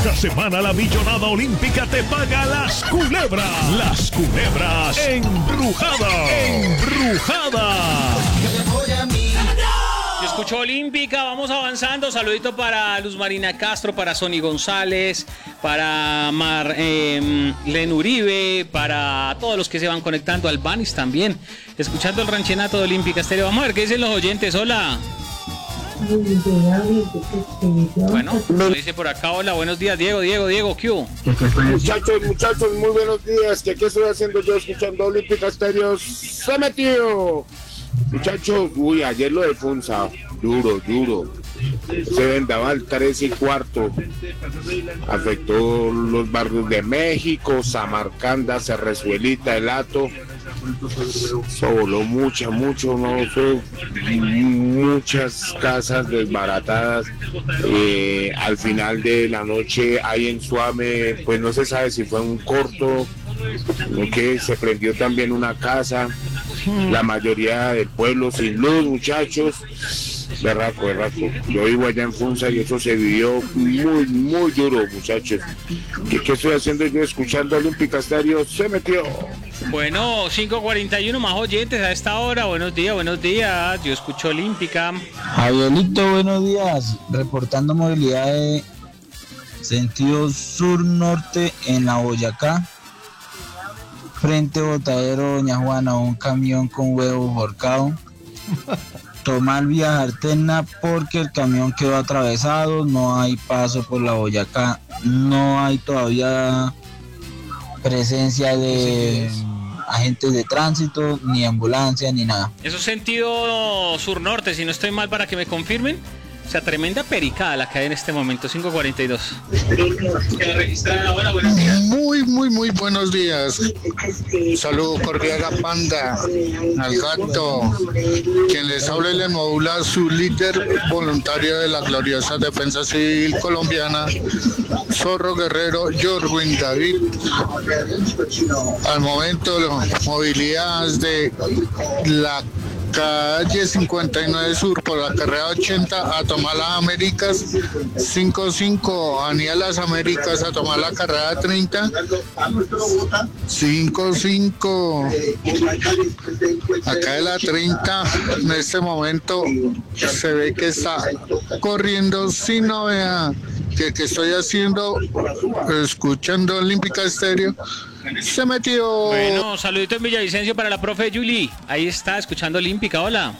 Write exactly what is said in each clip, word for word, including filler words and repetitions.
Esta semana la millonada olímpica te paga las culebras. Las culebras embrujadas. Embrujadas. Yo escucho Olímpica, vamos avanzando. Saludito para Luz Marina Castro, para Sony González, para Mar eh, Len Uribe, para todos los que se van conectando, al Banis también, escuchando el ranchenato de Olímpica Estéreo. Vamos a ver qué dicen los oyentes. Hola. Bueno, lo dice por acá. Hola, buenos días, Diego, Diego, Diego, ¿qué hubo? Muchachos, muchachos, muy buenos días. ¿Qué, qué estoy haciendo yo escuchando Olímpica Estéreo? ¡Se metió! Muchachos, uy, ayer lo de Funza, duro, duro. Se vendaval tres y cuarto. Afectó los barrios de México, Samarcanda, Cerrezuelita, El Hato. Se voló mucha, mucho, no fue muchas casas desbaratadas. Eh, al final de la noche, ahí en Suame, pues no se sabe si fue un corto, no que se prendió también una casa. La mayoría del pueblo sin luz, muchachos. Berraco, berraco. Yo vivo allá en Funza y eso se vivió muy, muy duro, muchachos. ¿Qué, qué estoy haciendo yo escuchando Olímpica Estéreo? Se metió. Bueno, cinco cuarenta y uno, más oyentes a esta hora. Buenos días, buenos días. Yo escucho Olímpica. Javierito, buenos días. Reportando movilidad de sentido sur-norte en la Boyacá. Frente Botadero Doña Juana, un camión con huevo volcado. Tomar vía alterna porque el camión quedó atravesado, no hay paso por la Boyacá, no hay todavía presencia de agentes de tránsito, ni ambulancia, ni nada. Eso es sentido sur-norte, si no estoy mal, para que me confirmen. O sea, tremenda pericada la que hay en este momento, cinco cuarenta y dos. Muy, muy, muy buenos días. Saludos cordial a Panda, al Gato, quien les habla y les modula su líder voluntario de la gloriosa Defensa Civil Colombiana, Zorro Guerrero, Jorwin David. Al momento, las movilidades de la calle cincuenta y nueve Sur por la carrera ochenta a tomar las Américas, cincuenta y cinco Avenida Las Américas a tomar la carrera treinta, cincuenta y cinco acá de la treinta. En este momento se ve que está corriendo sin novedad. Que, que estoy haciendo, escuchando Olímpica Estéreo, se metió. Bueno, saludito en Villavicencio para la profe Julie. Ahí está, escuchando Olímpica. Hola.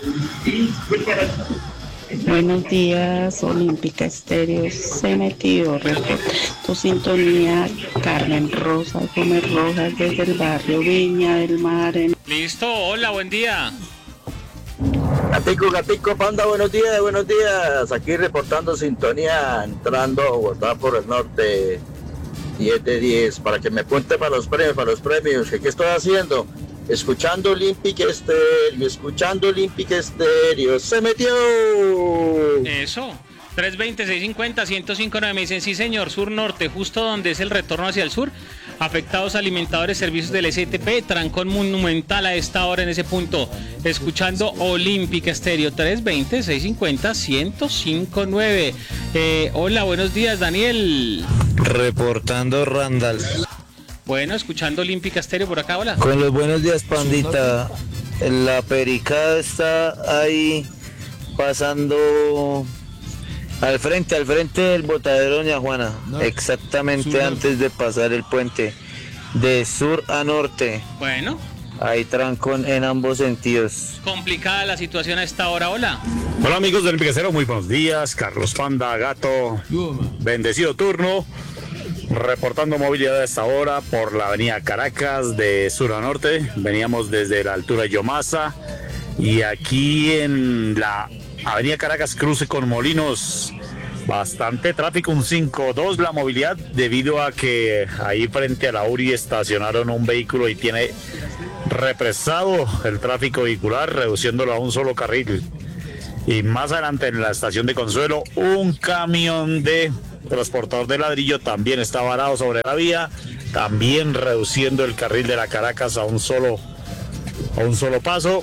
Buenos días, Olímpica Estéreo, se metió. Tu sintonía, Carmen Rosa Gómez Rojas, desde el barrio Viña del Mar. En... Listo, hola, buen día. Gatico, Gatico, Panda, buenos días, buenos días. Aquí reportando sintonía, entrando a Bogotá por el norte, siete diez, para que me cuente para los premios, para los premios. ¿Qué, qué estoy haciendo? Escuchando Olímpica Estéreo, escuchando Olímpica Estéreo. ¡Se metió! Eso. tres veinte, seiscientos cincuenta, ciento cinco nueve. Me dicen, sí señor, sur-norte, justo donde es el retorno hacia el sur. Afectados alimentadores, servicios del S T P, trancón monumental a esta hora en ese punto. Escuchando Olímpica Estéreo, tres veinte, seiscientos cincuenta, ciento cinco nueve. Eh, hola, buenos días, Daniel. Reportando Randall. Bueno, escuchando Olímpica Estéreo por acá, hola. Con los buenos días, Pandita. La pericada está ahí pasando al frente, al frente del botadero Doña Juana, no, exactamente sur, antes de pasar el puente, de sur a norte. Bueno. Hay trancón en ambos sentidos. Complicada la situación a esta hora, hola. Hola amigos del Olímpica Estéreo, muy buenos días. Carlos Panda, Gato, bendecido turno. Reportando movilidad a esta hora por la avenida Caracas de sur a norte. Veníamos desde la altura de Yomasa y aquí en la avenida Caracas cruce con Molinos, bastante tráfico, un cinco dos la movilidad debido a que ahí frente a la U R I estacionaron un vehículo y tiene represado el tráfico vehicular, reduciéndolo a un solo carril. Y más adelante en la estación de Consuelo, un camión de transportador de ladrillo también está varado sobre la vía, también reduciendo el carril de la Caracas a un solo, a un solo paso.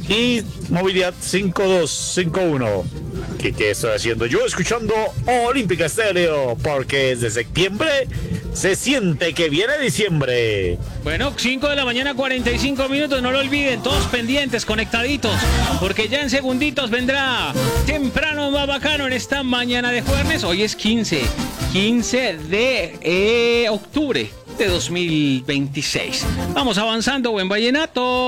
Y movilidad cinco dos cinco uno. ¿Qué, ¿Qué estoy haciendo yo? Escuchando Olímpica Estéreo, porque desde septiembre se siente que viene diciembre. Bueno, cinco de la mañana, cuarenta y cinco minutos, no lo olviden, todos pendientes, conectaditos, porque ya en segunditos vendrá temprano más bacano en esta mañana de jueves. Hoy es quince, quince de eh, octubre de dos mil veintiséis. Vamos avanzando, buen vallenato.